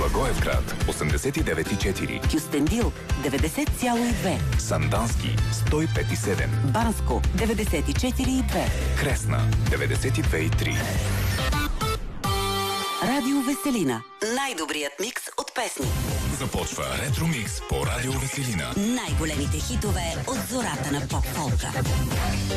Благоевград 89,4, Кюстендил 90,2, Сандански 105,7, Банско 94,2, Кресна 92,3. Радио Веселина. Най-добрият микс от песни. Започва Ретромикс по Радио Веселина. Най-големите хитове от зората на поп-фолка.